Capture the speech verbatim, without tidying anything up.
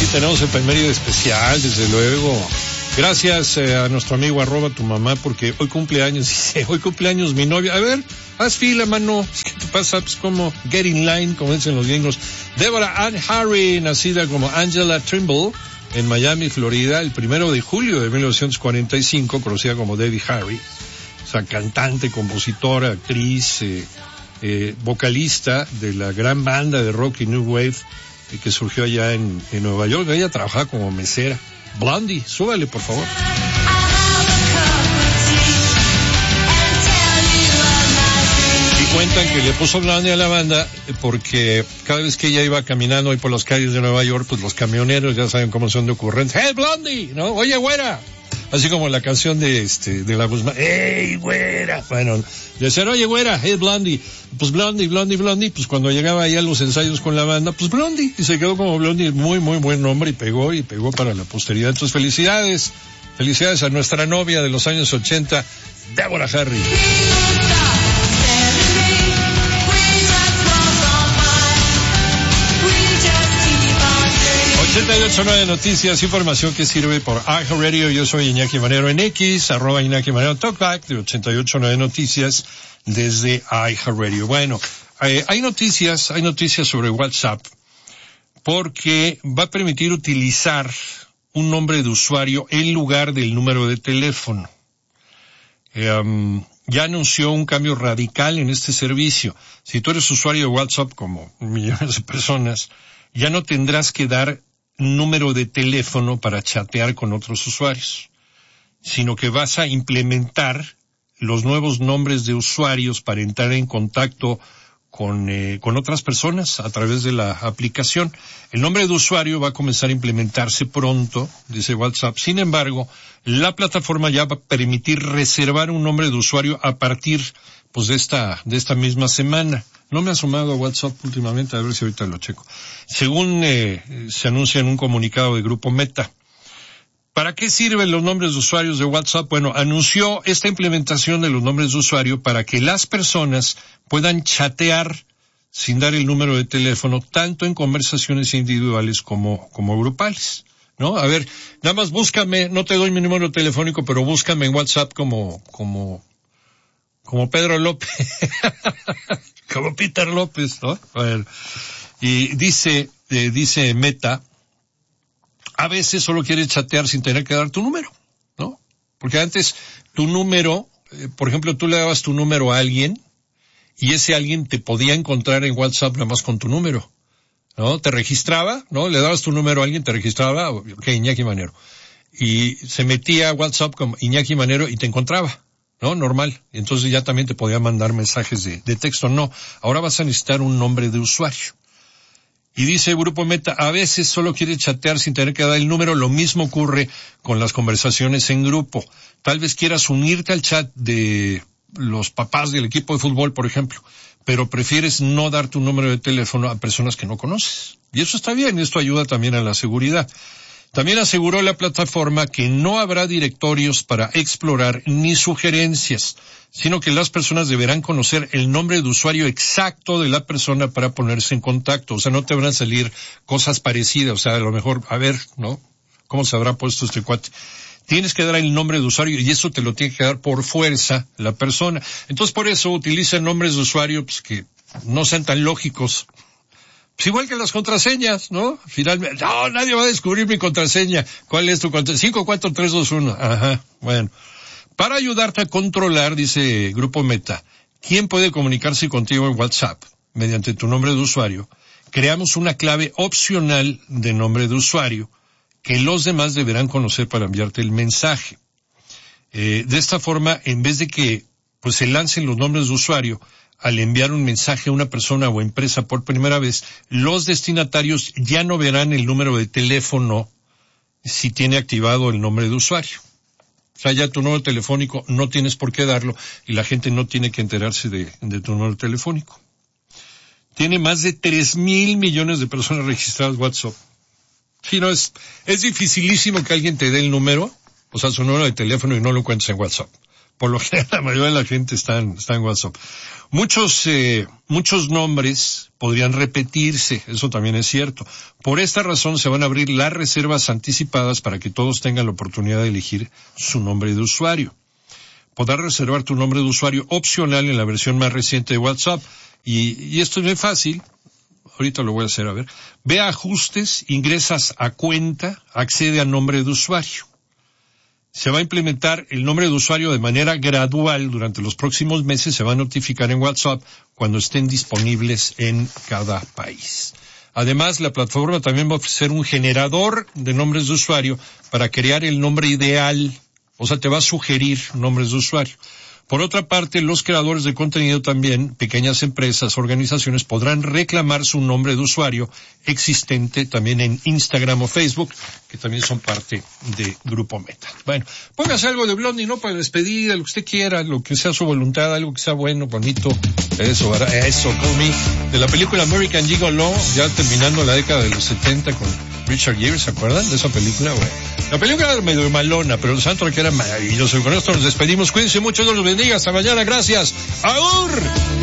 tenemos efeméride especial, desde luego. Gracias eh, a nuestro amigo arroba tu mamá, porque hoy cumpleaños, dice, hoy cumpleaños mi novia. A ver, haz fila, mano. ¿Qué te pasa? Pues como get in line, como dicen los gringos. Deborah Ann Harry, nacida como Angela Trimble en Miami, Florida, el primero de julio de mil novecientos cuarenta y cinco, conocida como Debbie Harry. O sea, cantante, compositora, actriz, eh, eh, vocalista de la gran banda de rock y new wave eh, que surgió allá en, en Nueva York. Ella trabajaba como mesera. Blondie, súbale, por favor. Y cuentan que le puso Blondie a la banda porque cada vez que ella iba caminando ahí por las calles de Nueva York, pues los camioneros ya saben cómo son de ocurrentes. ¡Hey, Blondie! ¿No? Oye, güera. Así como la canción de este, de la Guzmán. ¡Hey, güera! Bueno, decían, oye, güera, hey, Blondie. Pues Blondie, Blondie, Blondie. Pues cuando llegaba ahí a los ensayos con la banda, pues Blondie. Y se quedó como Blondie. Muy, muy buen nombre y pegó, y pegó para la posteridad. Entonces, felicidades. Felicidades a nuestra novia de los años ochenta, Deborah Harry. ochenta y ocho punto nueve Noticias, información que sirve por iHeartRadio. Yo soy Iñaki Manero en X, arroba Iñaki Manero Talkback de ochenta y ocho punto nueve Noticias desde iHeartRadio. Bueno, eh, hay noticias, hay noticias sobre WhatsApp porque va a permitir utilizar un nombre de usuario en lugar del número de teléfono. Eh, um, ya anunció un cambio radical en este servicio. Si tú eres usuario de WhatsApp, como millones de personas, ya no tendrás que dar número de teléfono para chatear con otros usuarios, sino que vas a implementar los nuevos nombres de usuarios para entrar en contacto con, eh, con otras personas a través de la aplicación. El nombre de usuario va a comenzar a implementarse pronto, dice WhatsApp. Sin embargo, la plataforma ya va a permitir reservar un nombre de usuario a partir, pues, de esta, de esta misma semana. No me ha sumado a WhatsApp últimamente, a ver si ahorita lo checo. Según eh, se anuncia en un comunicado de Grupo Meta. ¿Para qué sirven los nombres de usuarios de WhatsApp? Bueno, anunció esta implementación de los nombres de usuario para que las personas puedan chatear sin dar el número de teléfono, tanto en conversaciones individuales como, como grupales, ¿no? A ver, nada más búscame, no te doy mi número telefónico, pero búscame en WhatsApp como, como, como Pedro López. Como Peter López, ¿no? A ver, y dice, eh, dice Meta, a veces solo quieres chatear sin tener que dar tu número, ¿no? Porque antes tu número, eh, por ejemplo, tú le dabas tu número a alguien y ese alguien te podía encontrar en WhatsApp nada más con tu número, ¿no? Te registraba, ¿no? Le dabas tu número a alguien, te registraba, ok, Iñaki Manero. Y se metía a WhatsApp como Iñaki Manero y te encontraba. ¿No? Normal. Entonces ya también te podía mandar mensajes de, de texto. No. Ahora vas a necesitar un nombre de usuario. Y dice Grupo Meta, a veces solo quieres chatear sin tener que dar el número. Lo mismo ocurre con las conversaciones en grupo. Tal vez quieras unirte al chat de los papás del equipo de fútbol, por ejemplo, pero prefieres no dar tu número de teléfono a personas que no conoces. Y eso está bien. Esto ayuda también a la seguridad. También aseguró la plataforma que no habrá directorios para explorar ni sugerencias, sino que las personas deberán conocer el nombre de usuario exacto de la persona para ponerse en contacto. O sea, no te van a salir cosas parecidas. O sea, a lo mejor, a ver, ¿no? ¿Cómo se habrá puesto este cuate? Tienes que dar el nombre de usuario y eso te lo tiene que dar por fuerza la persona. Entonces, por eso utiliza nombres de usuario pues, que no sean tan lógicos. Pues igual que las contraseñas, ¿no? Finalmente, no, nadie va a descubrir mi contraseña. ¿Cuál es tu contraseña? cinco cuatro tres dos uno. Ajá, bueno. Para ayudarte a controlar, dice Grupo Meta, quién puede comunicarse contigo en WhatsApp mediante tu nombre de usuario, creamos una clave opcional de nombre de usuario que los demás deberán conocer para enviarte el mensaje. Eh, de esta forma, en vez de que pues se lancen los nombres de usuario, al enviar un mensaje a una persona o empresa por primera vez, los destinatarios ya no verán el número de teléfono si tiene activado el nombre de usuario. O sea, ya tu número telefónico no tienes por qué darlo y la gente no tiene que enterarse de, de tu número telefónico. Tiene más de tres mil millones de personas registradas en WhatsApp. Sí, no, es, es dificilísimo que alguien te dé el número, o sea, su número de teléfono y no lo encuentres en WhatsApp. por lo general la mayoría de la gente está en, está en WhatsApp. Muchos, eh, muchos nombres podrían repetirse, eso también es cierto. Por esta razón se van a abrir las reservas anticipadas para que todos tengan la oportunidad de elegir su nombre de usuario. Podrás reservar tu nombre de usuario opcional en la versión más reciente de WhatsApp. Y, y esto es muy fácil. Ahorita lo voy a hacer, a ver. Ve a ajustes, ingresas a cuenta, accede al nombre de usuario. Se va a implementar el nombre de usuario de manera gradual durante los próximos meses. Se va a notificar en WhatsApp cuando estén disponibles en cada país. Además, la plataforma también va a ofrecer un generador de nombres de usuario para crear el nombre ideal. O sea, te va a sugerir nombres de usuario. Por otra parte, los creadores de contenido también, pequeñas empresas, organizaciones, podrán reclamar su nombre de usuario existente también en Instagram o Facebook, que también son parte de Grupo Meta. Bueno, póngase algo de Blondie, ¿no? Para despedir, lo que usted quiera, lo que sea su voluntad, algo que sea bueno, bonito, eso, eso, call me. De la película American Gigolo, ya terminando la década de los setenta con Richard Gere, ¿se acuerdan de esa película? Bueno, la película era medio malona, pero el soundtrack era maravilloso. Y con esto nos despedimos. Cuídense mucho, Dios los bendiga. Hasta mañana. Gracias. ¡Aur!